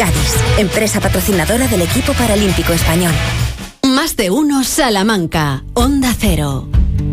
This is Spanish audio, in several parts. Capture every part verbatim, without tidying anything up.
Gadis, empresa patrocinadora del equipo paralímpico español. Más de uno Salamanca, Onda Cero.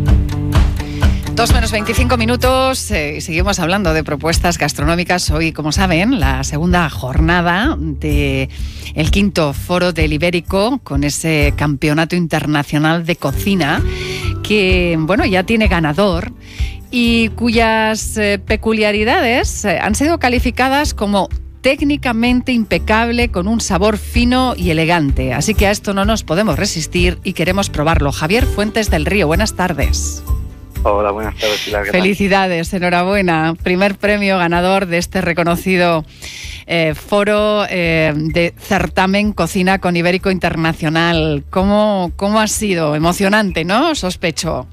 Dos menos veinticinco minutos eh, y seguimos hablando de propuestas gastronómicas. Hoy, como saben, la segunda jornada del quinto foro del Ibérico, con ese campeonato internacional de cocina que, bueno, ya tiene ganador y cuyas eh, peculiaridades eh, han sido calificadas como técnicamente impecable, con un sabor fino y elegante. Así que a esto no nos podemos resistir y queremos probarlo. Javier Fuentes del Río, buenas tardes. Hola, buenas tardes, Pilar. ¿Qué tal? Felicidades, enhorabuena. Primer premio ganador de este reconocido eh, foro eh, de certamen Cocina con Ibérico Internacional. ¿Cómo, cómo ha sido? Emocionante, ¿no? Sospecho.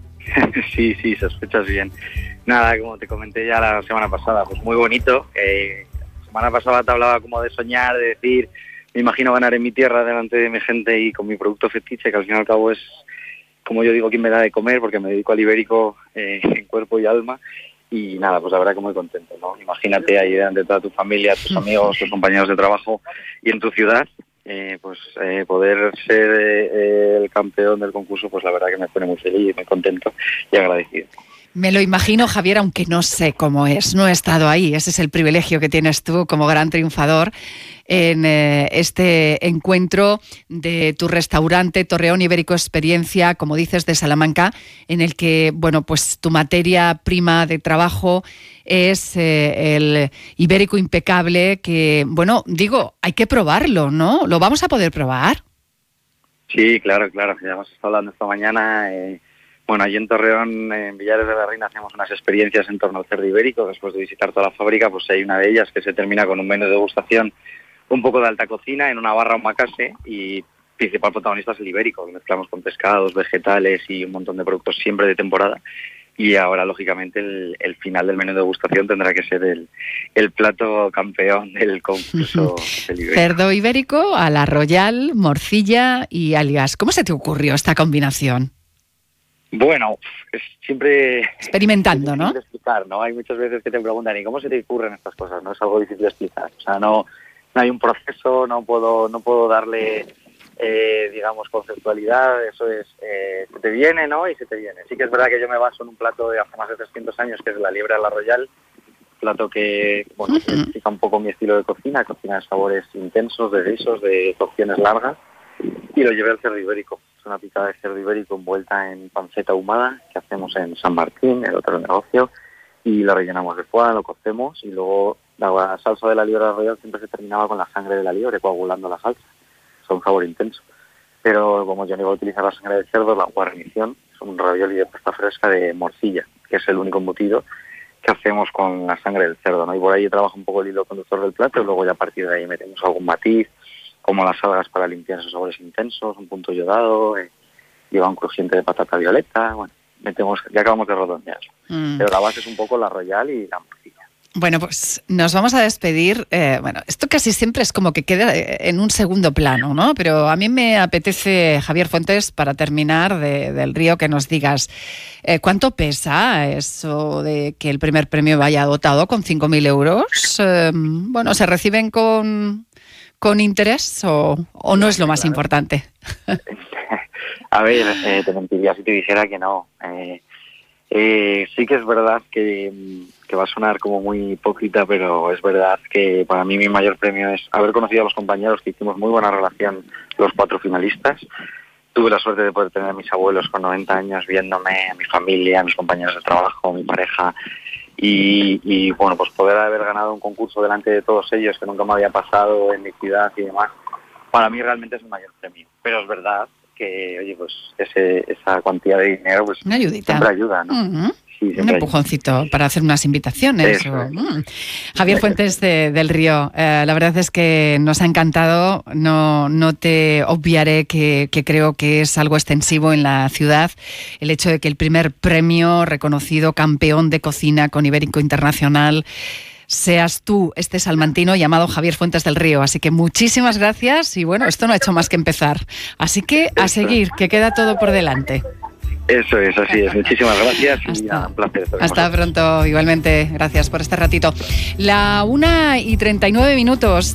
Sí, sí, sospechas bien. Nada, como te comenté ya la semana pasada, pues muy bonito. Eh, la semana pasada te hablaba como de soñar, de decir, me imagino ganar en mi tierra delante de mi gente y con mi producto fetiche, que al fin y al cabo es, como yo digo, quien me da de comer, porque me dedico al ibérico eh, en cuerpo y alma. Y nada, pues la verdad que muy contento, ¿no? Imagínate ahí delante de toda tu familia, tus amigos, tus compañeros de trabajo y en tu ciudad, eh, pues eh, poder ser eh, el campeón del concurso, pues la verdad que me pone muy feliz, muy contento y agradecido. Me lo imagino, Javier, aunque no sé cómo es, no he estado ahí. Ese es el privilegio que tienes tú como gran triunfador en eh, este encuentro de tu restaurante Torreón Ibérico Experiencia, como dices, de Salamanca, en el que, bueno, pues tu materia prima de trabajo es eh, el ibérico impecable, que, bueno, digo, hay que probarlo, ¿no? ¿Lo vamos a poder probar? Sí, claro, claro. Ya hemos estado hablando esta mañana. Eh, bueno, allí en Torreón, en Villares de la Reina, hacemos unas experiencias en torno al cerdo ibérico. Después de visitar toda la fábrica, pues hay una de ellas que se termina con un menú de degustación un poco de alta cocina en una barra omakase, y principal protagonista es el ibérico, que mezclamos con pescados, vegetales y un montón de productos siempre de temporada. Y ahora, lógicamente, el, el final del menú de degustación tendrá que ser el, el plato campeón del concurso del ibérico. Cerdo ibérico a la royal, morcilla y algas. ¿Cómo se te ocurrió esta combinación? Bueno, es siempre... Experimentando, es ¿no? difícil de explicar, ¿no? Hay muchas veces que te preguntan, ¿y cómo se te ocurren estas cosas? No es algo difícil de explicar. O sea, no, no hay un proceso, no puedo, no puedo darle... Eh, digamos, conceptualidad, eso es, eh, se te viene, ¿no? Y se te viene. Sí que es verdad que yo me baso en un plato de hace más de trescientos años, que es la liebre a la royal, plato que, bueno, que explica un poco mi estilo de cocina, cocina de sabores intensos, de guisos, de cocciones largas, y lo llevé al cerdo ibérico. Es una picada de cerdo ibérico envuelta en panceta ahumada, que hacemos en San Martín, el otro negocio, y lo rellenamos de foie, lo cocemos, y luego la salsa de la liebre a la royal siempre se terminaba con la sangre de la liebre, coagulando la salsa. Son un sabor intenso, pero como yo no iba a utilizar la sangre del cerdo, la guarnición es un ravioli de pasta fresca de morcilla, que es el único embutido que hacemos con la sangre del cerdo, ¿no? Y por ahí trabajo un poco el hilo conductor del plato, y luego ya a partir de ahí metemos algún matiz, como las algas para limpiar esos sabores intensos, un punto yodado, eh, lleva un crujiente de patata violeta, bueno, metemos, ya acabamos de redondear. Mm. Pero la base es un poco la royal y la morcilla. Bueno, pues nos vamos a despedir. Eh, bueno, esto casi siempre es como que queda en un segundo plano, ¿no? Pero a mí me apetece, Javier Fuentes, para terminar de, del Río, que nos digas eh, ¿cuánto pesa eso de que el primer premio vaya dotado con cinco mil euros? Eh, bueno, ¿se reciben con, con interés o, o no es lo más claro. importante? A ver, eh, te mentiría si te dijera que no. Eh, eh, sí que es verdad que... que va a sonar como muy hipócrita, pero es verdad que para mí mi mayor premio es haber conocido a los compañeros, que hicimos muy buena relación, los cuatro finalistas. Tuve la suerte de poder tener a mis abuelos con noventa años viéndome, a mi familia, a mis compañeros de trabajo, a mi pareja, y, y bueno, pues poder haber ganado un concurso delante de todos ellos, que nunca me había pasado en mi ciudad y demás, para mí realmente es el mayor premio. Pero es verdad que, oye, pues ese, esa cantidad de dinero pues una ayudita. Siempre ayuda, ¿no? Uh-huh. Sí, un empujoncito para hacer unas invitaciones. Eso, o, mm. Javier Fuentes de, del Río, eh, la verdad es que nos ha encantado. No, no te obviaré que, que creo que es algo extensivo en la ciudad el hecho de que el primer premio reconocido campeón de cocina con Ibérico Internacional seas tú, este salmantino llamado Javier Fuentes del Río. Así que muchísimas gracias y bueno, esto no ha hecho más que empezar. Así que a seguir, que queda todo por delante. Eso es, así es. Muchísimas gracias y hasta, nada, un placer. Hasta pronto, igualmente. Gracias por este ratito. La una y treinta y nueve minutos.